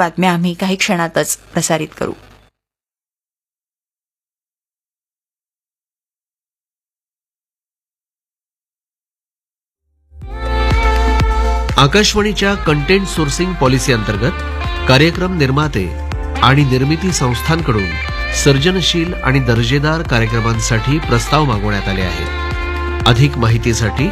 बातम्या आम्ही काही क्षणातच प्रसारित करू. आकाशवाणीच्या कंटेंट सोर्सिंग पॉलिसी अंतर्गत कार्यक्रम निर्माते आणि निर्मिती संस्थांकडून सर्जनशील आणि दर्जेदार कार्यक्रमांसाठी प्रस्ताव मागवण्यात आले आहेत. अधिक माहितीसाठी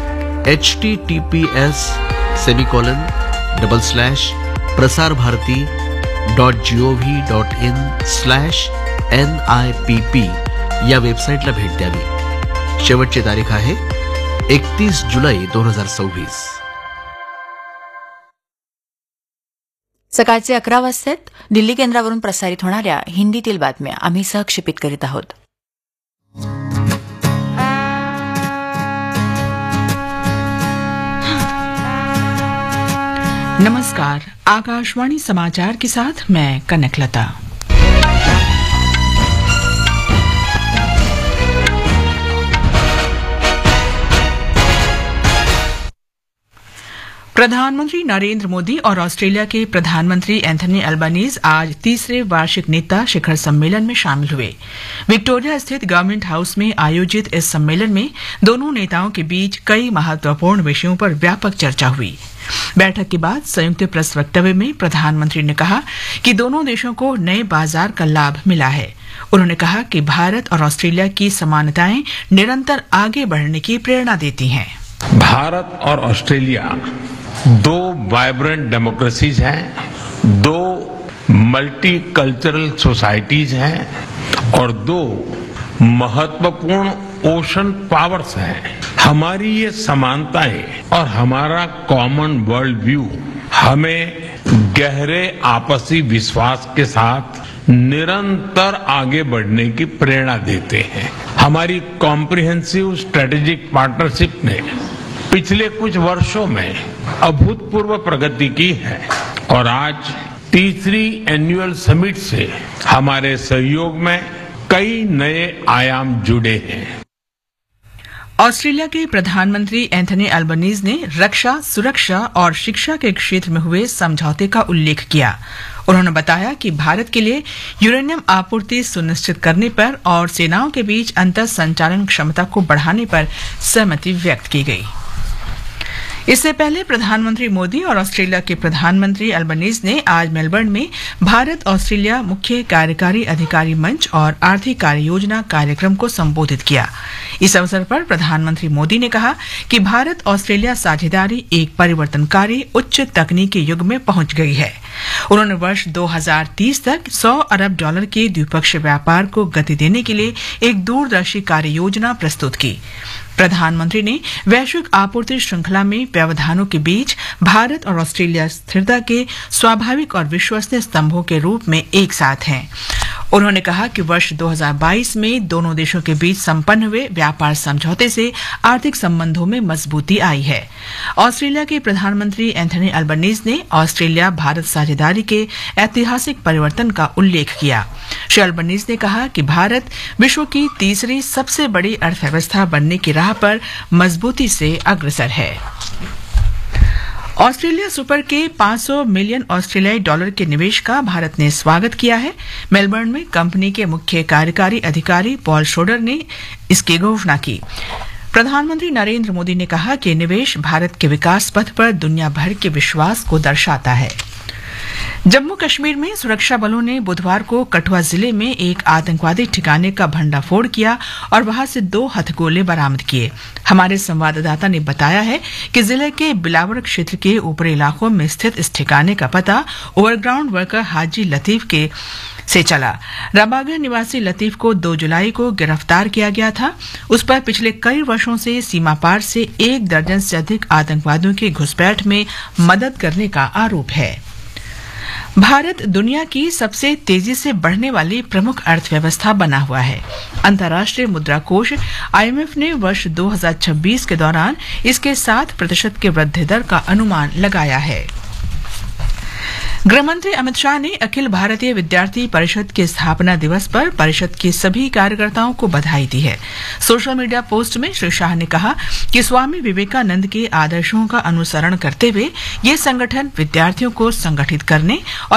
https://prasarbharati.gov.in/NIPP या वेबसाईटला भेट द्यावी. शेवटची तारीख आहे 31 जुलै 2026. सकाळचे 11 वाजतात. दिल्ली केंद्रावरून प्रसारित होणाऱ्या हिंदीतील बातम्या आम्ही सहक्षेपित करीत आहोत. नमस्कार, आकाशवाणी समाचार के साथ मैं कनकलता. प्रधानमंत्री नरेंद्र मोदी और ऑस्ट्रेलिया के प्रधानमंत्री एंथनी अल्बानीज आज तीसरे वार्षिक नेता शिखर सम्मेलन में शामिल हुए. विक्टोरिया स्थित गवर्नमेंट हाउस में आयोजित इस सम्मेलन में दोनों नेताओं के बीच कई महत्वपूर्ण विषयों पर व्यापक चर्चा हुई. बैठक के बाद संयुक्त प्रेस वक्तव्य में प्रधानमंत्री ने कहा कि दोनों देशों को नए बाजार का लाभ मिला है. उन्होंने कहा कि भारत और ऑस्ट्रेलिया की समानताएं निरंतर आगे बढ़ने की प्रेरणा देती हैं. भारत और ऑस्ट्रेलिया दो वाइब्रेंट डेमोक्रेसीज हैं, दो मल्टीकल्चरल सोसाइटीज हैं और दो महत्वपूर्ण ओशन पावर्स हैं. हमारी ये समानताएं और हमारा कॉमन वर्ल्ड व्यू हमें गहरे आपसी विश्वास के साथ निरंतर आगे बढ़ने की प्रेरणा देते हैं. हमारी कॉम्प्रिहेंसिव स्ट्रेटेजिक पार्टनरशिप ने पिछले कुछ वर्षों में अभूतपूर्व प्रगति की है और आज तीसरी एनुअल समिट से हमारे सहयोग में कई नए आयाम जुड़े हैं. ऑस्ट्रेलिया के प्रधानमंत्री एंथनी अल्बानीज ने रक्षा, सुरक्षा और शिक्षा के क्षेत्र में हुए समझौते का उल्लेख किया. उन्होंने बताया कि भारत के लिए यूरेनियम आपूर्ति सुनिश्चित करने पर और सेनाओं के बीच अंतर संचालन क्षमता को बढ़ाने पर सहमति व्यक्त की गई. इससे पहले प्रधानमंत्री मोदी और ऑस्ट्रेलिया के प्रधानमंत्री अल्बानीज ने आज मेलबर्न में भारत ऑस्ट्रेलिया मुख्य कार्यकारी अधिकारी मंच और आर्थिक कार्य योजना कार्यक्रम को संबोधित किया. इस अवसर पर प्रधानमंत्री मोदी ने कहा कि भारत ऑस्ट्रेलिया साझेदारी एक परिवर्तनकारी उच्च तकनीकी युग में पहुंच गई है. उन्होंने वर्ष 2030 तक $100 अरब के द्विपक्षीय व्यापार को गति देने के लिए एक दूरदर्शी कार्य योजना प्रस्तुत की. प्रधानमंत्री ने वैश्विक आपूर्ति श्रृंखला में व्यवधानों के बीच भारत और ऑस्ट्रेलिया स्थिरता के स्वाभाविक और विश्वसनीय स्तंभों के रूप में एक साथ हैं. उन्होंने कहा कि वर्ष 2022 में दोनों देशों के बीच संपन्न हुए व्यापार समझौते से आर्थिक संबंधों में मजबूती आई है. ऑस्ट्रेलिया के प्रधानमंत्री एंथनी अल्बानीज ने ऑस्ट्रेलिया भारत साझेदारी के ऐतिहासिक परिवर्तन का उल्लेख किया. श्री अल्बानीज ने कहा कि भारत विश्व की तीसरी सबसे बड़ी अर्थव्यवस्था बनने की राह पर मजबूती से अग्रसर है. ऑस्ट्रेलिया सुपर के $500 मिलियन ऑस्ट्रेलियाई डॉलर के निवेश का भारत ने स्वागत किया है. मेलबर्न में कंपनी के मुख्य कार्यकारी अधिकारी पॉल श्रोडर ने इसकी घोषणा की. प्रधानमंत्री नरेंद्र मोदी ने कहा कि निवेश भारत के विकास पथ पर दुनिया भर के विश्वास को दर्शाता है. जम्मू कश्मीर में सुरक्षा बलों ने बुधवार को कठुआ जिले में एक आतंकवादी ठिकाने का भंडाफोड़ किया और वहां से 2 हथगोले बरामद किए. हमारे संवाददाता ने बताया है कि जिले के बिलावर क्षेत्र के ऊपरी इलाकों में स्थित इस ठिकाने का पता ओवरग्राउंड वर्कर हाजी लतीफ के से चला. रबागर निवासी लतीफ को 2 जुलाई को गिरफ्तार किया गया था. उस पर पिछले कई वर्षों से सीमा पार से 1 दर्जन से अधिक आतंकवादियों की घुसपैठ में मदद करने का आरोप है. भारत दुनिया की सबसे तेजी से बढ़ने वाली प्रमुख अर्थव्यवस्था बना हुआ है. अंतर्राष्ट्रीय मुद्रा कोष IMF ने वर्ष 2026 के दौरान इसके 7% के वृद्धि दर का अनुमान लगाया है. गृहमंत्री अमित शाह ने अखिल भारतीय विद्यार्थी परिषद के स्थापना दिवस पर परिषद के सभी कार्यकर्ताओं को बधाई दी है. सोशल मीडिया पोस्ट में श्री शाह ने कहा कि स्वामी विवेकानंद के आदर्शों का अनुसरण करते हुए ये संगठन विद्यार्थियों को संगठित करने और